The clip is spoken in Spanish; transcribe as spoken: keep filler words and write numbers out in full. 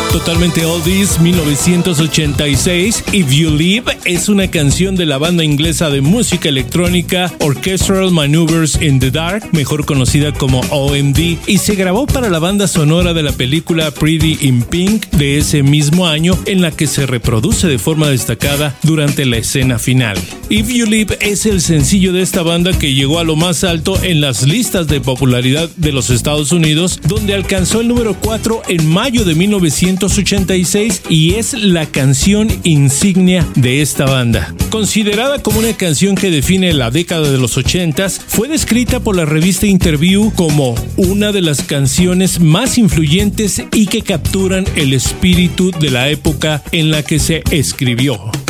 Totalmente Oldies, mil novecientos ochenta y seis. If You Live es una canción de la banda inglesa de música electrónica Orchestral Maneuvers in the Dark, mejor conocida como O M D, y se grabó para la banda sonora de la película Pretty in Pink de ese mismo año, en la que se reproduce de forma destacada durante la escena final. If You Live es el sencillo de esta banda que llegó a lo más alto en las listas de popularidad de los Estados Unidos, donde alcanzó el número cuatro en mayo de mil novecientos ochenta y seis y es la canción insignia de esta banda. Considerada como una canción que define la década de los ochentas, fue descrita por la revista Interview como una de las canciones más influyentes y que capturan el espíritu de la época en la que se escribió.